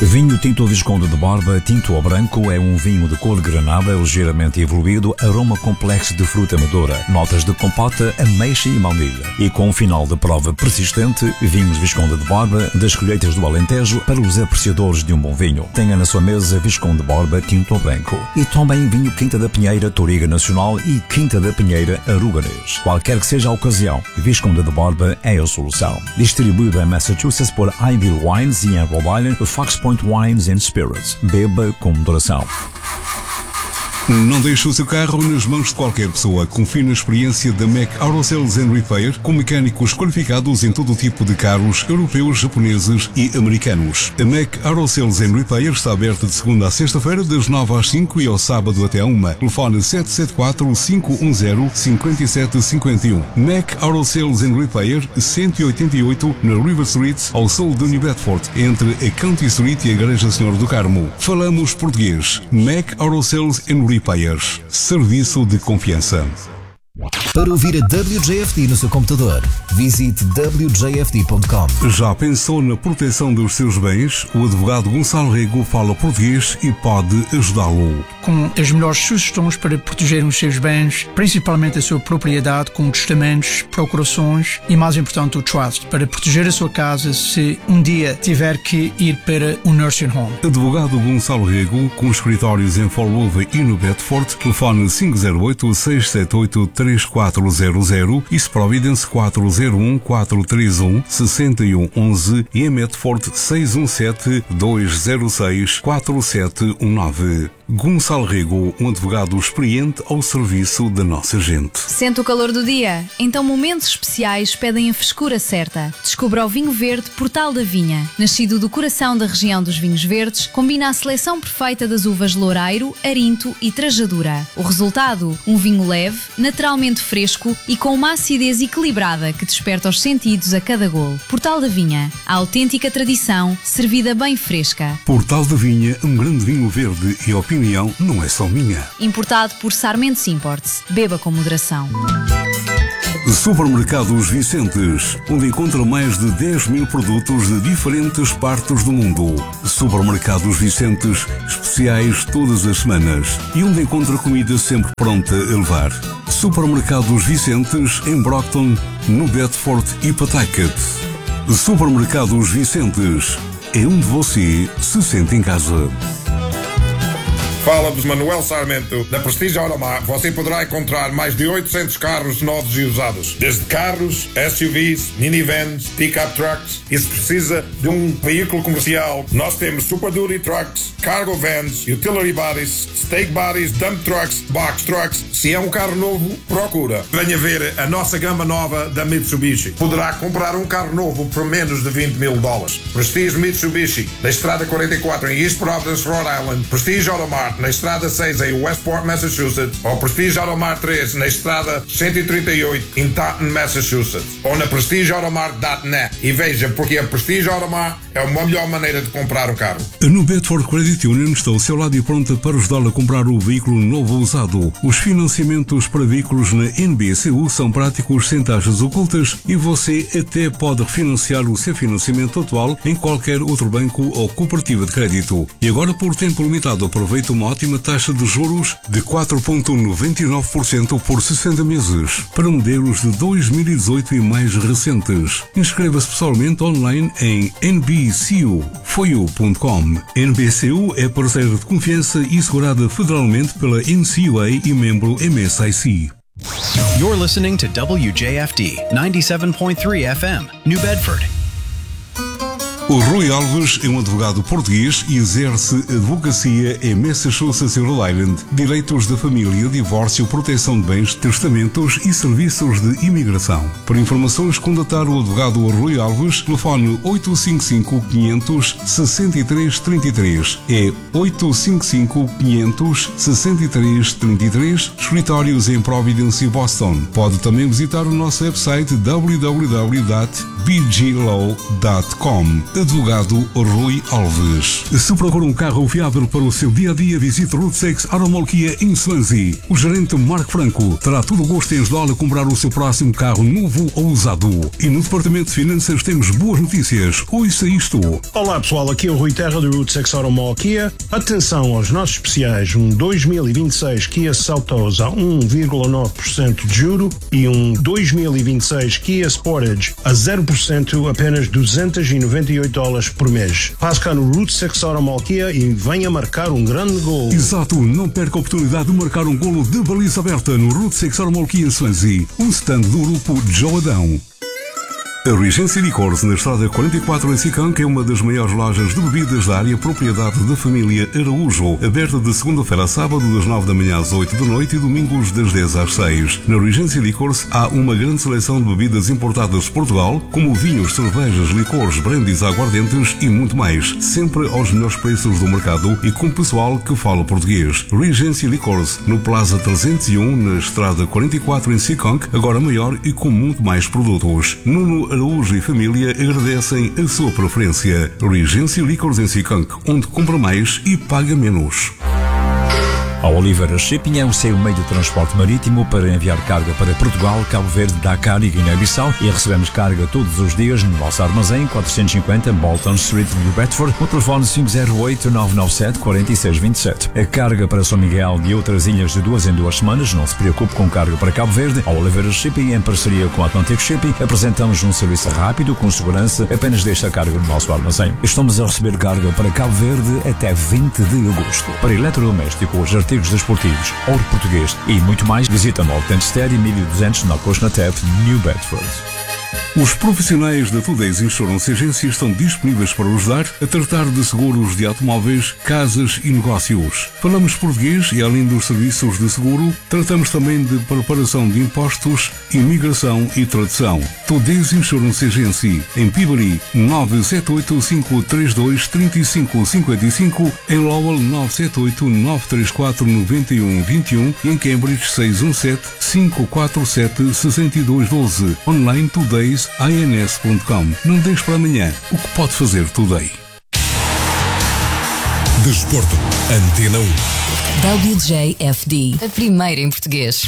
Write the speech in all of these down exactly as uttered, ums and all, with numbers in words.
Vinho Tinto Visconde de Borba Tinto ao Branco é um vinho de cor granada ligeiramente evoluído, aroma complexo de fruta madura, notas de compota, ameixa e baunilha. E com um final de prova persistente, vinhos Visconde de Borba, das colheitas do Alentejo, para os apreciadores de um bom vinho. Tenha na sua mesa Visconde de Borba Tinto ao Branco. E também vinho Quinta da Pinheira Touriga Nacional e Quinta da Pinheira Aruganês. Qualquer que seja a ocasião, Visconde de Borba é a solução. Distribuído em Massachusetts por Ivy Wines e em Rhode Island, Fox Point Wines and Spirits. Beba com moderação. Não deixe o seu carro nas mãos de qualquer pessoa. Confie na experiência da Mac Auto Sales and Repair, com mecânicos qualificados em todo o tipo de carros europeus, japoneses e americanos. A Mac Auto Sales and Repair está aberta de segunda a sexta-feira, das nove às cinco e ao sábado até à uma. Telefone sete sete quatro, cinco um zero, cinco sete cinco um. Mac Auto Sales and Repair, cento e oitenta e oito, na River Street, ao sul de New Bedford, entre a County Street e a Igreja Senhor do Carmo. Falamos português. Mac Auto Sales and Repair. Repairs. Serviço de confiança. Para ouvir a W J F D no seu computador, visite w j f d ponto com. Já pensou na proteção dos seus bens? O advogado Gonçalo Rego fala português e pode ajudá-lo. Com as melhores sugestões para proteger os seus bens, principalmente a sua propriedade, com testamentos, procurações e, mais importante, o trust, para proteger a sua casa se um dia tiver que ir para um nursing home. Advogado Gonçalo Rego, com escritórios em Fall River e no Bedford, telefone cinco zero oito, seis sete oito, três quatro zero zero e Providence quatro zero um, quatro três um, seis um um um e em Medford seis um sete, dois zero seis, quatro sete um nove. Gonçalo Rego, um advogado experiente ao serviço da nossa gente. Sente o calor do dia? Então momentos especiais pedem a frescura certa. Descubra o vinho verde Portal da Vinha. Nascido do coração da região dos vinhos verdes, combina a seleção perfeita das uvas Loureiro, Arinto e Trajadura. O resultado? Um vinho leve, naturalmente fresco e com uma acidez equilibrada que desperta os sentidos a cada golo. Portal da Vinha. A autêntica tradição, servida bem fresca. Portal da Vinha, um grande vinho verde e opinião. A opinião não é só minha. Importado por Sarmentos Imports. Beba com moderação. Supermercados Vicentes, onde encontra mais de dez mil produtos de diferentes partes do mundo. Supermercados Vicentes, especiais todas as semanas. E onde encontra comida sempre pronta a levar. Supermercados Vicentes, em Brockton, no Bedford e Pawtucket. Supermercados Vicentes, é onde você se sente em casa. Fala-vos Manuel Sarmento, da Prestige Automar. Você poderá encontrar mais de oitocentos carros novos e usados. Desde carros, S U Vs, minivans, pick-up trucks. E se precisa de um veículo comercial, nós temos Super Duty Trucks, Cargo Vans, Utility Bodies, Stake Bodies, Dump Trucks, Box Trucks. Se é um carro novo, procura. Venha ver a nossa gama nova da Mitsubishi. Poderá comprar um carro novo por menos de vinte mil dólares. Prestige Mitsubishi, na Estrada quarenta e quatro em East Providence, Rhode Island. Prestige Automar, na Estrada seis em Westport, Massachusetts, ou Prestige Automar três na Estrada cento e trinta e oito em Taunton, Massachusetts, ou na prestige automar ponto net. E veja, porque a Prestige Automar é uma melhor maneira de comprar um carro. No Bedford Credit Union está ao seu lado e pronta para ajudá-lo a comprar o veículo novo ou usado. Os financiamentos para veículos na N B C U são práticos, sem taxas ocultas, e você até pode refinanciar o seu financiamento atual em qualquer outro banco ou cooperativa de crédito. E agora, por tempo limitado, aproveita uma ótima taxa de juros de quatro vírgula noventa e nove por cento por sessenta meses para modelos de dois mil e dezoito e mais recentes. Inscreva-se pessoalmente online em n b c u foi u ponto com. N B C U é parceira de confiança e segurada federalmente pela N C U A e membro M S I C. You're listening to W J F D ninety-seven point three F M, New Bedford. O Rui Alves é um advogado português e exerce advocacia em Massachusetts e Rhode Island, direitos da família, divórcio, proteção de bens, testamentos e serviços de imigração. Para informações, contatar o advogado Rui Alves, telefone oito cinco cinco, quinhentos, sessenta e três, trinta e três. É oito cinco cinco, quinhentos, sessenta e três, trinta e três, escritórios em Providence e Boston. Pode também visitar o nosso website w w w ponto b g law ponto com. Advogado Rui Alves. Se procura um carro fiável para o seu dia-a-dia, visite Route seis Automall Kia em Swansea. O gerente Marco Franco terá todo o gosto em ajudá-lo a comprar o seu próximo carro novo ou usado. E no Departamento de Finanças temos boas notícias. Ouça isto. Olá pessoal, aqui é o Rui Terra do Route seis Automall Kia. Atenção aos nossos especiais, um dois mil e vinte e seis Kia Seltos a um vírgula nove por cento de juro e um dois mil e vinte e seis Kia Sportage a zero por cento, apenas duzentos e noventa e oito dólares por mês. Passe cá no Route seis Automall Kia e venha marcar um grande gol. Exato, não perca a oportunidade de marcar um golo de baliza aberta no Route seis Automall Kia Swansea, um stand do grupo Joe Adão. A Regency Licores, na estrada quarenta e quatro em Sicão, é uma das maiores lojas de bebidas da área propriedade da família Araújo, aberta de segunda-feira a sábado das nove da manhã às oito da noite e domingos das dez às seis. Na Regency Licores há uma grande seleção de bebidas importadas de Portugal, como vinhos, cervejas, licores, brandies, aguardentes e muito mais, sempre aos melhores preços do mercado e com pessoal que fala português. Regency Licores, no Plaza trezentos e um, na estrada quarenta e quatro em Sicão, agora maior e com muito mais produtos. Nuno Araújo e família agradecem a sua preferência. Regency Licores em Sicão, onde compra mais e paga menos. A Oliveira Shipping é o seu meio de transporte marítimo para enviar carga para Portugal, Cabo Verde, Dakar e Guiné-Bissau, e recebemos carga todos os dias no nosso armazém quatrocentos e cinquenta Bolton Street, New Bedford, o telefone cinco zero oito, nove nove sete, quatro seis dois sete. A carga para São Miguel e outras ilhas de duas em duas semanas. Não se preocupe com carga para Cabo Verde. A Oliveira Shipping, em parceria com a Atlantic Shipping, apresentamos um serviço rápido, com segurança. Apenas deixe a carga no nosso armazém. Estamos a receber carga para Cabo Verde até vinte de agosto. Para eletrodomésticos, artigos desportivos, ouro português e muito mais, visita North Stead e mil e duzentos na Costa Tap, New Bedford. Os profissionais da Today's Insurance Agency estão disponíveis para ajudar a tratar de seguros de automóveis, casas e negócios. Falamos português e, além dos serviços de seguro, tratamos também de preparação de impostos, imigração e tradução. Today's Insurance Agency, em Peabody, nove sete oito, cinco três dois, três cinco cinco cinco, em Lowell, nove sete oito, nove três quatro, nove um dois um e em Cambridge, seis um sete, cinco quatro sete, seis dois um dois. Online Today's I N S ponto com. Não deixe para amanhã o que pode fazer Today. Desporto, Antena um. W J F D, a primeira em português.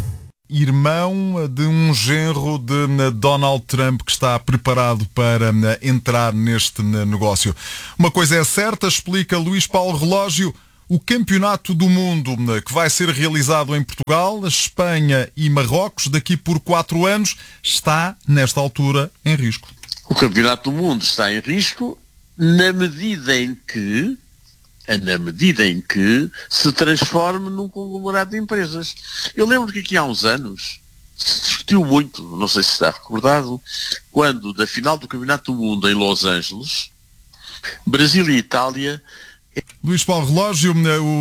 Irmão de um genro de Donald Trump que está preparado para entrar neste negócio. Uma coisa é certa, explica Luís Paulo Relógio. O Campeonato do Mundo, que vai ser realizado em Portugal, Espanha e Marrocos daqui por quatro anos, está, nesta altura, em risco. O Campeonato do Mundo está em risco na medida em que, na medida em que se transforme num conglomerado de empresas. Eu lembro que aqui há uns anos se discutiu muito, não sei se está recordado, quando, da final do Campeonato do Mundo em Los Angeles, Brasil e Itália. Luís Paulo Relógio,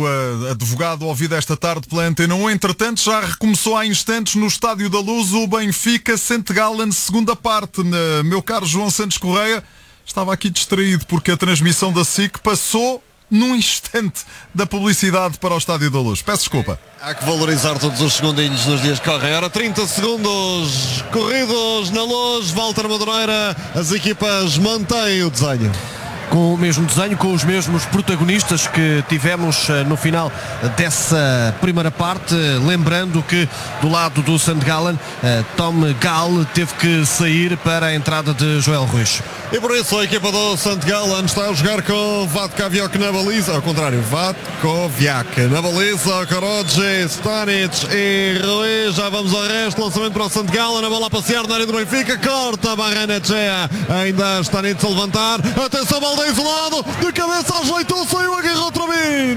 o advogado ouvido esta tarde pela Antena um, entretanto já recomeçou há instantes no Estádio da Luz o Benfica Saint Gallen, segunda parte. Meu caro João Santos Correia, estava aqui distraído porque a transmissão da S I C passou num instante da publicidade para o Estádio da Luz. Peço desculpa. Há que valorizar todos os segundinhos nos dias que correm. Ora, trinta segundos corridos na Luz. Walter Madureira, as equipas mantêm o desenho. Com o mesmo desenho, com os mesmos protagonistas que tivemos no final dessa primeira parte, lembrando que do lado do Saint Gallen, Tom Gall teve que sair para a entrada de Joel Ruiz. E por isso a equipa do Saint Gallen está a jogar com Vatkoviak na baliza, ao contrário, Vatkoviak na baliza, Karodji, Stanic e Ruiz. Já vamos ao resto, lançamento para o Saint Gallen, a bola a passear na área do Benfica, corta Barrenechea, ainda Stanic a levantar, atenção, Balde isolado, de cabeça ajeitou, saiu, agarrou Trabin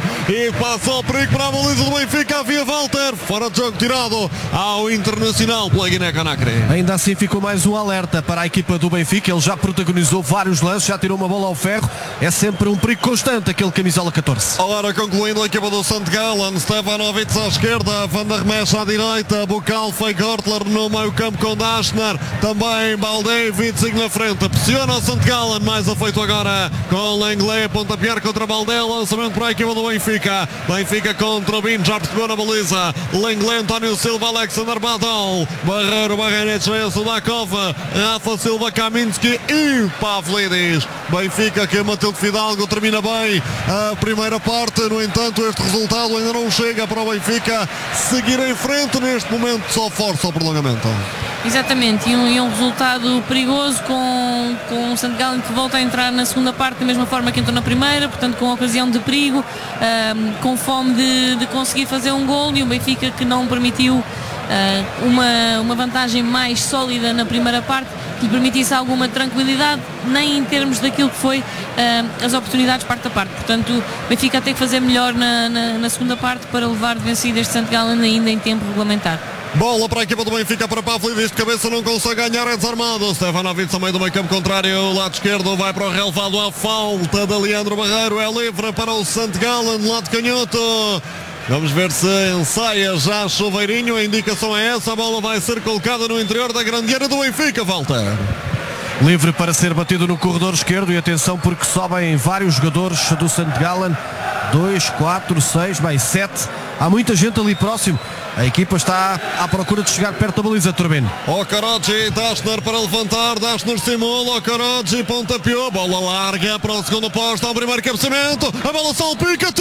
e passa o perigo para a baliza do Benfica. Havia Walter, fora de jogo, tirado ao Internacional pela Guiné-Conakry. Ainda assim ficou mais um alerta para a equipa do Benfica. Ele já protagonizou vários lances, já tirou uma bola ao ferro. É sempre um perigo constante aquele camisola catorze. Agora concluindo a equipa do Saint Gallen, Stevanovic à esquerda, Van der Mesch à direita, Bucal, foi Gortler no meio campo com Dashner, também Balde, vinte e cinco na frente, pressiona o Saint Gallen, mais afeito lançamento agora com Lenglet, pontapiar contra Baldé, lançamento para a equipa do Benfica. Benfica contra o Bin, já percebeu na baliza. Lenglet, António Silva, Alexander Badal, Barreiro, Barreiretes, Sudakov, Rafa Silva, Kaminski e Pavlidis. Benfica que Matilde Fidalgo termina bem a primeira parte, no entanto este resultado ainda não chega para o Benfica seguir em frente, neste momento só força o prolongamento. Exatamente, e um, e um resultado perigoso com, com o Saint Gallen que volta a entrar na segunda parte da mesma forma que entrou na primeira, portanto com ocasião de perigo, um, com fome de, de conseguir fazer um gol, e o Benfica que não permitiu uh, uma, uma vantagem mais sólida na primeira parte, que lhe permitisse alguma tranquilidade, nem em termos daquilo que foi uh, as oportunidades parte a parte. Portanto, o Benfica tem que fazer melhor na, na, na segunda parte para levar de vencido este Saint Gallen ainda em tempo regulamentar. Bola para a equipa do Benfica, para Pavlidis, de cabeça não consegue ganhar, é desarmado. Stefanovic ao meio do meio campo contrário, lado esquerdo, vai para o relevado, a falta de Leandro Barreiro, é livre para o Saint Gallen, lado canhoto. Vamos ver se ensaia já Chuveirinho, a indicação é essa, a bola vai ser colocada no interior da grande área do Benfica, Walter. Livre para ser batido no corredor esquerdo, e atenção porque sobem vários jogadores do Saint Gallen, dois, quatro, seis, bem, sete, há muita gente ali próximo. A equipa está à procura de chegar perto da baliza, Turbino. Okoroji, Dashner para levantar, Dashner simula, Okoroji pontapeou, bola larga para o segundo posto, ao primeiro cabeceamento, a bola salpica,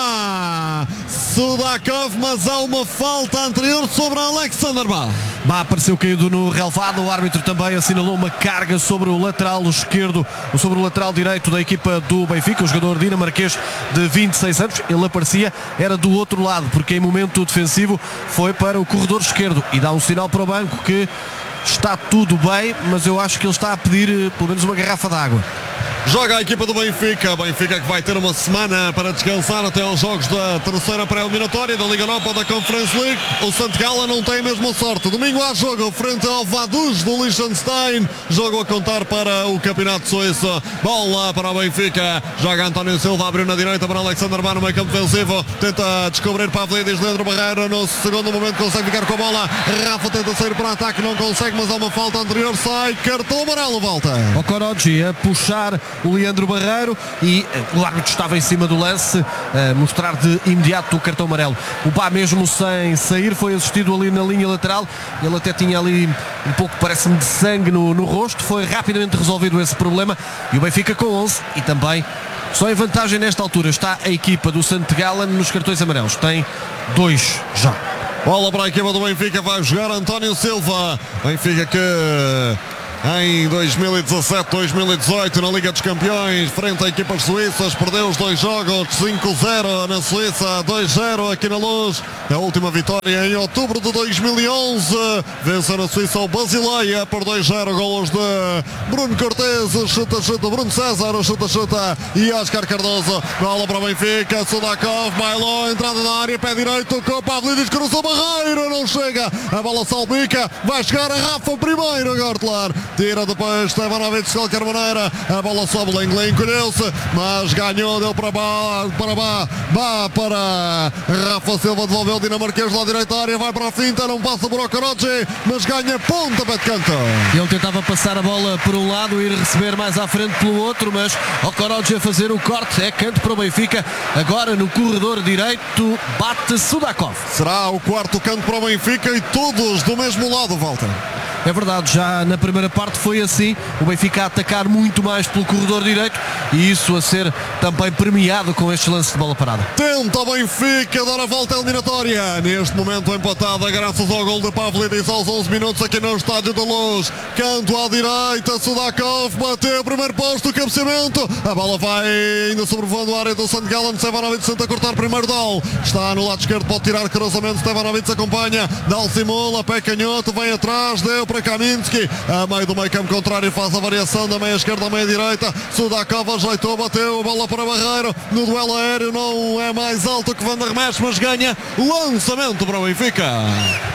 tira! Sudakov, mas há uma falta anterior sobre Alexander Bá. Bá apareceu caído no relevado, o árbitro também assinalou uma carga sobre o lateral esquerdo, sobre o lateral direito da equipa do Benfica, o jogador dinamarquês de vinte e seis anos, ele aparecia, era do outro lado, porque em momento defensivo foi para o corredor esquerdo e dá um sinal para o banco que está tudo bem, mas eu acho que ele está a pedir pelo menos uma garrafa de água. Joga a equipa do Benfica, Benfica que vai ter uma semana para descansar até aos jogos da terceira pré-eliminatória da Liga Europa da Conference League. O Saint Gallen não tem a mesma sorte. Domingo há jogo frente ao Vaduz do Liechtenstein, jogo a contar para o Campeonato Suíço. Bola para o Benfica, joga António Silva, abriu na direita para Alexander Bá no meio campo defensivo, tenta descobrir Pavlidis, Leandro Barreiro no segundo momento consegue ficar com a bola, Rafa tenta sair para ataque, não consegue, mas há uma falta anterior, sai, cartão amarelo, volta. Okoroji a puxar o Leandro Barreiro e o árbitro estava em cima do lance, a mostrar de imediato o cartão amarelo. O Bá mesmo sem sair foi assistido ali na linha lateral, ele até tinha ali um pouco, parece-me, de sangue no, no rosto, foi rapidamente resolvido esse problema e o Benfica com onze e também só em vantagem nesta altura está a equipa do Saint Gallen nos cartões amarelos, tem dois já. Bola para a equipa do Benfica, vai jogar António Silva, Benfica que em dois mil e dezassete, dois mil e dezoito na Liga dos Campeões frente a equipas suíças, perdeu os dois jogos, cinco zero na Suíça, dois zero aqui na Luz. A última vitória em outubro de dois mil e onze, venceu na Suíça o Basileia por dois zero, golos de Bruno Cortes, chuta chuta, Bruno César, chuta chuta e Oscar Cardoso. Bola para o Benfica, Sudakov, bailou, entrada na área, pé direito com o Pavlidis, cruzou Barreiro, não chega, a bola salpica, vai chegar a Rafa primeiro, Gortler. Tira depois Stefanovic de qualquer maneira, a bola sobe, Lenglet encolheu-se, mas ganhou, deu para Bá, para Bá, Bá para Rafa Silva, devolveu o dinamarquês lá direita área, vai para a finta, não passa por Okoroji, mas ganha ponta pé de canto. Ele tentava passar a bola por um lado e ir receber mais à frente pelo outro, mas Okoroji a fazer o corte, é canto para o Benfica, agora no corredor direito, bate Sudakov. Será o quarto canto para o Benfica e todos do mesmo lado, Walter. É verdade, já na primeira parte foi assim, o Benfica a atacar muito mais pelo corredor direito e isso a ser também premiado com estes lances de bola parada. Tenta o Benfica dar a volta eliminatória, neste momento empatada graças ao gol de Pavlidis aos onze minutos aqui no Estádio da Luz. Canto à direita, Sudakov bateu o primeiro posto, cabeceamento, a bola vai ainda sobrevoando a área do Saint Gallen, Stefanovic tenta cortar primeiro Dal, está no lado esquerdo, pode tirar cruzamento, Stefanovic acompanha, Dal simula, pé canhoto, vem atrás, deu para Kaminski, a meio do meio campo contrário, faz a variação da meia esquerda à meia direita, Sudakov ajeitou, bateu, bola para Barreiro, no duelo aéreo não é mais alto que Van der Mesch, mas ganha lançamento para o Benfica.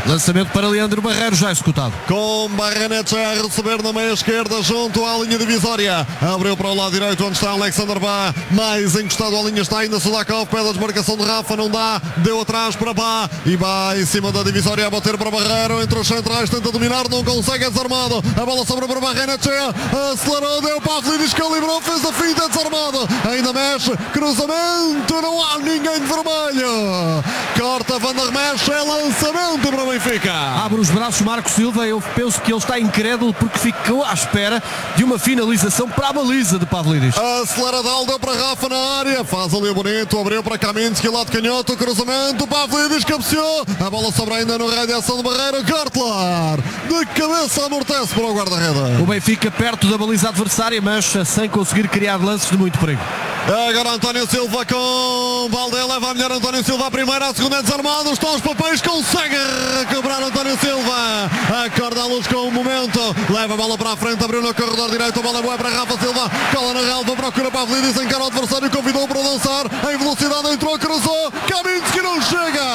Lançamento para Leandro Barreiro, já executado. Com Barrenetxea a receber na meia esquerda junto à linha divisória. Abriu para o lado direito onde está Alexander Bá. Mais encostado à linha está ainda Sudakov. Pede a desmarcação de Rafa, não dá. Deu atrás para Bá. E Bá em cima da divisória a bater para Barreiro. Entre os centrais, tenta dominar, não consegue, é desarmado. A bola sobra para Barrenetxea. Acelerou, deu Pavlidis, calibrou, fez a finta, desarmado. Ainda mexe, cruzamento, não há ninguém de vermelho. Corta, Van der Mesh, é lançamento para o Benfica. Abre os braços Marco Silva, eu penso que ele está incrédulo porque ficou à espera de uma finalização para a baliza de Pavlidis. Aceleradal, deu para Rafa na área, faz ali o bonito, abriu para Kaminski, lado canhoto, cruzamento, Pavlidis cabeceou, a bola sobra ainda no raio de ação de Barreiro, Gartler, de cabeça amortece para o guarda-rede. O Benfica perto da baliza adversária, mas sem conseguir criar lances de muito perigo. Agora António Silva com Balde, leva a melhor António Silva a primeira, a segunda é desarmado, estão os papéis, consegue recuperar António Silva, acorda a luz com o momento, leva a bola para a frente, abriu no corredor direito, a bola é boa para Rafa Silva, cola na relva, procura Pavlidis, encara o adversário, convidou para dançar, em velocidade entrou, cruzou, Kaminski não chega!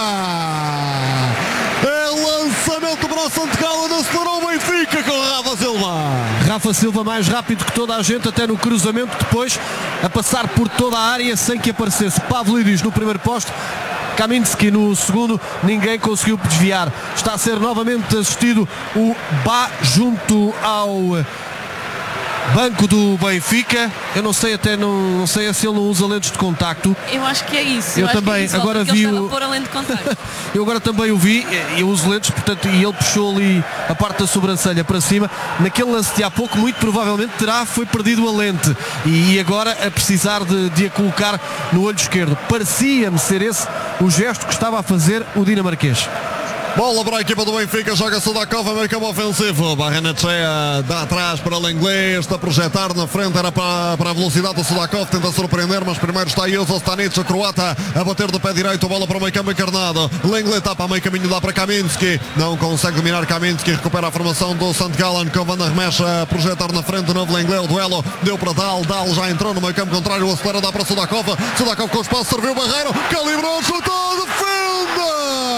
É lançamento para o Santo Galo, acelerou o Benfica com Rafa Silva. Rafa Silva mais rápido que toda a gente, até no cruzamento, depois a passar por toda a área sem que aparecesse Pavlidis no primeiro posto. Kaminski no segundo, ninguém conseguiu desviar. Está a ser novamente assistido o Bá junto ao banco do Benfica. Eu não sei até não, não sei se ele não usa lentes de contacto. Eu acho que é isso. Eu, eu também é isso, agora vi o pôr a lente de contacto. Eu agora também o vi, eu uso lentes, portanto, e ele puxou ali a parte da sobrancelha para cima. Naquele lance de há pouco, muito provavelmente terá foi perdido a lente e agora a precisar de, de a colocar no olho esquerdo. Parecia-me ser esse o gesto que estava a fazer o dinamarquês. Bola para a equipa do Benfica, joga Sudakov, meio campo ofensivo. Barrenetxea dá atrás para o inglês, está a projetar na frente, era para, para a velocidade do Sudakov, tenta surpreender, mas primeiro está Jozo Stanic, o croata, a bater do pé direito, bola para o meio campo encarnado. Lenglet tapa a meio caminho, dá para Kaminski, não consegue dominar Kaminski, recupera a formação do Sankt Gallen com Van der Mesh a projetar na frente, o novo Lenglet, o duelo deu para Dal, Dal já entrou no meio campo contrário, acelera, dá para Sudakov, Sudakov com o espaço, serviu o Barreiro, calibrou, chutou, defende!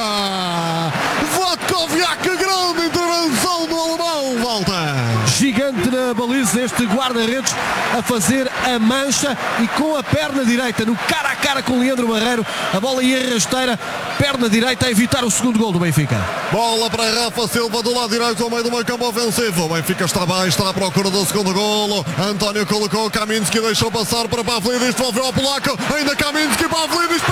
Vatkoviak, grande intervenção do alemão, volta. Gigante na baliza, este guarda-redes a fazer a mancha e com a perna direita no cara a cara com Leandro Barreiro, a bola ia rasteira, perna direita a evitar o segundo gol do Benfica. Bola para Rafa Silva do lado direito ao meio do meio campo ofensivo. O Benfica está bem, está à procura do segundo golo. António colocou, Kaminski deixou passar para Pavlidis, devolveu ao polaco, ainda Kaminski, Pavlidis,